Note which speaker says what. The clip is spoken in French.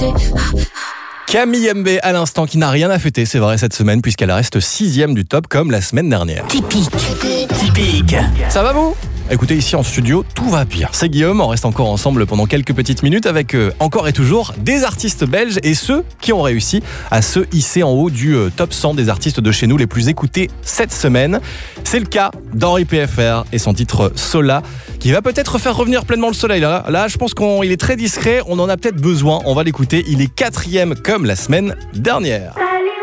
Speaker 1: Camille MB à l'instant qui n'a rien à fêter, c'est vrai, cette semaine, puisqu'elle reste 6e du top comme la semaine dernière.
Speaker 2: Typique.
Speaker 1: Ça va vous ? Écoutez, ici en studio, tout va bien. C'est Guillaume, on reste encore ensemble pendant quelques petites minutes avec encore et toujours des artistes belges et ceux qui ont réussi à se hisser en haut du top 100 des artistes de chez nous les plus écoutés cette semaine. C'est le cas d'Henri PFR et son titre Sola qui va peut-être faire revenir pleinement le soleil. Là je pense qu'il est très discret, on en a peut-être besoin, on va l'écouter. Il est 4e comme la semaine dernière.
Speaker 3: Salut